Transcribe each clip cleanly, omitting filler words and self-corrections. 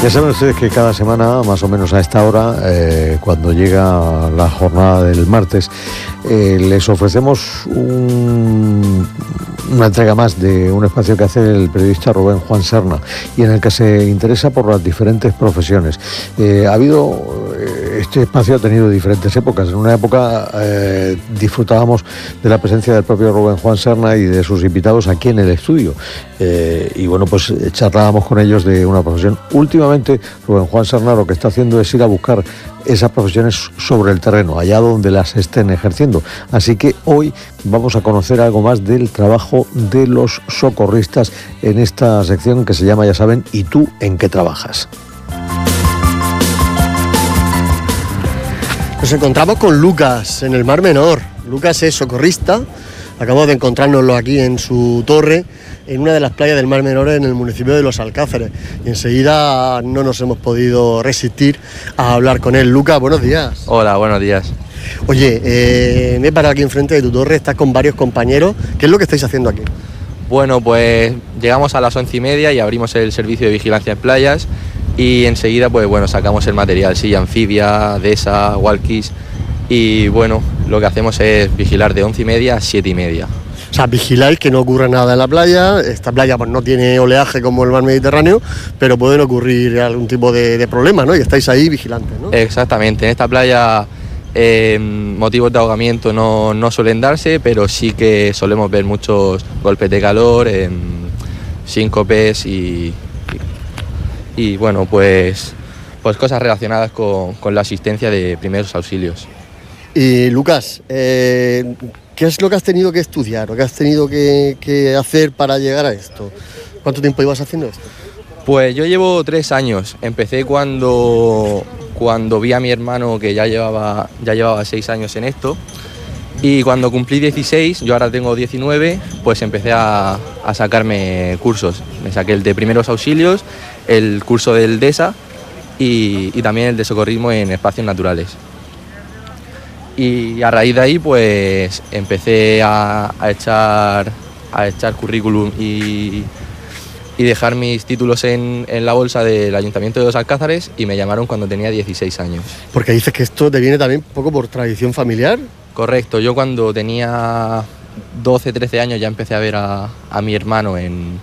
Ya saben ustedes que cada semana, más o menos a esta hora, cuando llega la jornada del martes, les ofrecemos una entrega más de un espacio que hace el periodista Rubén Juan Serna y en el que se interesa por las diferentes profesiones. Este espacio ha tenido diferentes épocas. En una época disfrutábamos de la presencia del propio Rubén Juan Serna y de sus invitados aquí en el estudio. Y bueno, pues charlábamos con ellos de una profesión. Últimamente, Rubén Juan Serna lo que está haciendo es ir a buscar esas profesiones sobre el terreno, allá donde las estén ejerciendo. Así que hoy vamos a conocer algo más del trabajo de los socorristas en esta sección que se llama, ya saben, ¿y tú en qué trabajas? Nos encontramos con Lucas en el Mar Menor. Lucas es socorrista. Acabamos de encontrárnoslo aquí en su torre, en una de las playas del Mar Menor en el municipio de Los Alcázares. Y enseguida no nos hemos podido resistir a hablar con él. Lucas, buenos días. Hola, buenos días. Oye, me he parado aquí enfrente de tu torre, estás con varios compañeros. ¿Qué es lo que estáis haciendo aquí? Bueno, pues llegamos a las 11:30 y abrimos el servicio de vigilancia en playas y enseguida pues bueno, sacamos el material, silla anfibia, desa, walkies y bueno, lo que hacemos es vigilar de 11:30 a 7:30. O sea, vigiláis que no ocurra nada en la playa. Esta playa pues no tiene oleaje como el mar Mediterráneo, pero pueden ocurrir algún tipo de problema, ¿no? Y estáis ahí vigilantes, ¿no? Exactamente, en esta playa motivos de ahogamiento no suelen darse, pero sí que solemos ver muchos golpes de calor, síncopes y bueno, pues cosas relacionadas con la asistencia de primeros auxilios. Y Lucas, ¿qué es lo que has tenido que estudiar o qué has tenido que hacer para llegar a esto? ¿Cuánto tiempo ibas haciendo esto? Pues yo llevo 3 años. Empecé cuando vi a mi hermano que ya llevaba 6 años en esto. Y cuando cumplí 16, yo ahora tengo 19, pues empecé a sacarme cursos. Me saqué el de primeros auxilios, el curso del DESA y también el de socorrismo en espacios naturales. Y a raíz de ahí pues empecé a echar currículum y dejar mis títulos en la bolsa del Ayuntamiento de Los Alcázares y me llamaron cuando tenía 16 años. Porque dices que esto te viene también un poco por tradición familiar. Correcto, yo cuando tenía 12, 13 años ya empecé a ver a mi hermano en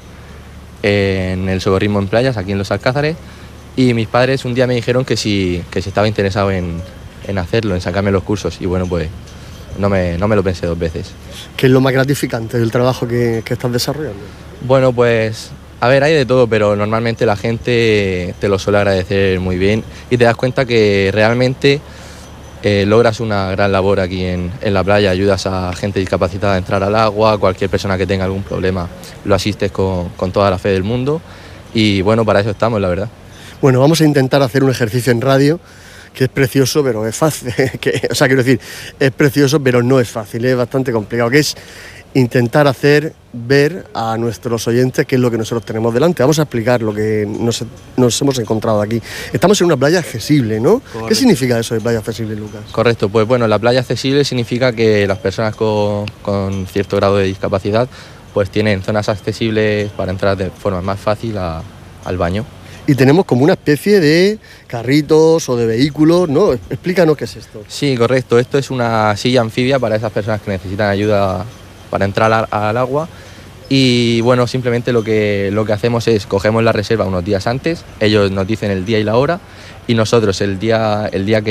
el socorrismo en playas aquí en Los Alcázares y mis padres un día me dijeron que si estaba interesado en hacerlo, en sacarme los cursos y bueno, pues no me lo pensé 2 veces. ¿Qué es lo más gratificante del trabajo que estás desarrollando? Bueno, pues a ver, hay de todo, pero normalmente la gente te lo suele agradecer muy bien y te das cuenta que realmente logras una gran labor aquí en la playa, ayudas a gente discapacitada a entrar al agua, cualquier persona que tenga algún problema lo asistes con toda la fe del mundo y bueno, para eso estamos, la verdad. Bueno, vamos a intentar hacer un ejercicio en radio que es precioso, pero es fácil. Quiero decir, es precioso, pero no es fácil, es bastante complicado, que es intentar hacer ver a nuestros oyentes qué es lo que nosotros tenemos delante. Vamos a explicar lo que nos hemos encontrado aquí. Estamos en una playa accesible, ¿no? Correcto. ¿Qué significa eso de playa accesible, Lucas? Correcto, pues bueno, la playa accesible significa que las personas con cierto grado de discapacidad pues tienen zonas accesibles para entrar de forma más fácil al baño. Y tenemos como una especie de carritos o de vehículos, ¿no? Explícanos qué es esto. Sí, correcto, esto es una silla anfibia para esas personas que necesitan ayuda para entrar al agua y bueno, simplemente lo que hacemos es cogemos la reserva unos días antes, ellos nos dicen el día y la hora y nosotros el día que